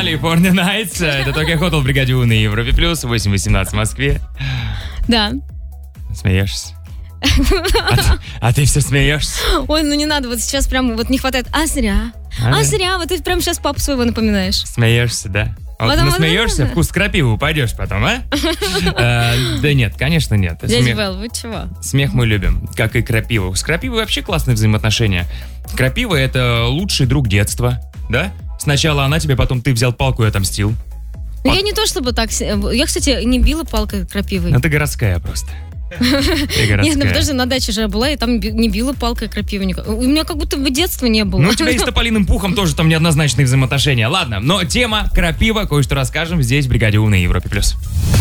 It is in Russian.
California Nights. Это Tokyo Hotel в бригаде У на Европе Плюс. 8:18 в Москве. Да. Смеешься? А ты все смеешься? Ой, ну не надо, вот сейчас прям вот не хватает. А зря, вот ты прям сейчас папу своего напоминаешь. Смеешься, да? Вот насмеешься, вкус крапивы упадешь потом, а? Да нет, конечно нет. Дядя Вэл, вы чего? Смех мы любим, как и крапиву. С крапивой вообще классные взаимоотношения. Крапива — это лучший друг детства, да? Сначала она тебе, потом ты взял палку и отомстил. Ну я не то чтобы так... Я, кстати, не била палкой крапивой. Это городская просто. Нет, ну подожди, на даче же я была, и там не била палкой крапивы. У меня как будто бы детства не было. Ну, у тебя и с тополиным пухом тоже там неоднозначные взаимоотношения. Ладно, но тема крапива, кое-что расскажем здесь, в бригаде У на Европе+.